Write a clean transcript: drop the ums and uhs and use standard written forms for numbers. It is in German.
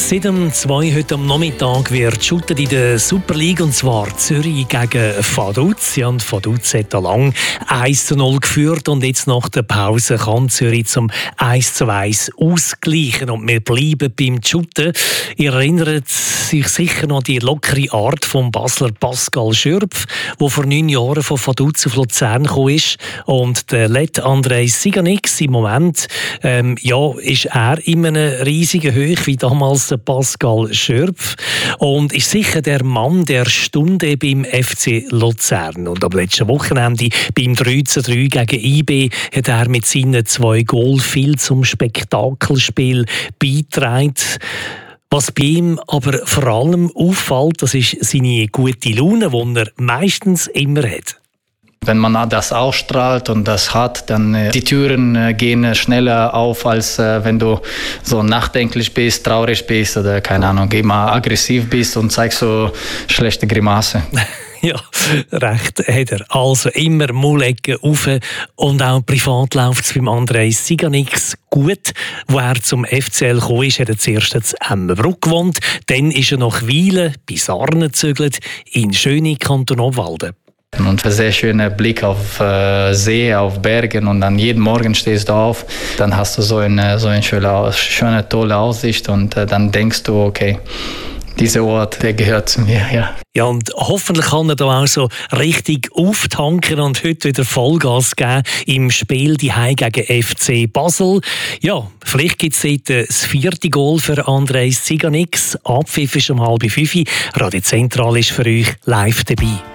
Seit dem 2 heute am Nachmittag wird shootet in der Super League, und zwar Zürich gegen Vaduz. Ja, und Vaduz hat da lang 1:0 geführt, und jetzt nach der Pause kann Zürich zum 1:1 ausgleichen. Und wir bleiben beim Shooten. Ihr erinnert sich sicher noch an die lockere Art von Basler Pascal Schürpf, der vor 9 Jahren von Vaduz auf Luzern gekommen ist. Und der Let Andrej Ciganík im Moment ist er in einem riesigen Höch wie damals der Pascal Schürpf und ist sicher der Mann der Stunde beim FC Luzern. Und am letzten Wochenende beim 3:3 gegen IB hat er mit seinen 2 Goals viel zum Spektakelspiel beigetragen. Was bei ihm aber vor allem auffällt, das ist seine gute Laune, die er meistens immer hat. Wenn man das ausstrahlt und das hat, dann die Türen gehen schneller auf, als wenn du so nachdenklich bist, traurig bist oder keine Ahnung, immer aggressiv bist und zeigst so schlechte Grimasse. Ja, recht hat er. Also immer Mullecken rauf. Und auch privat läuft es beim Andrej Ciganík gut. Wo er zum FCL gekommen ist, hat er zuerst in Emmenbruck gewohnt. Dann ist er nach Wielen bei Sarnen gezügelt, in schöne Kanton Obwalden. Und ein sehr schöner Blick auf See, auf Bergen, und dann jeden Morgen stehst du auf, dann hast du so eine schöne, tolle Aussicht, und dann denkst du, okay, dieser Ort, der gehört zu mir, ja. Ja, und hoffentlich kann er da auch so richtig auftanken und heute wieder Vollgas geben im Spiel daheim gegen FC Basel. Ja, vielleicht gibt es dort das 4. Goal für Andrej Ciganík. Abpfiff ist um 4:30. Radio Zentral ist für euch live dabei.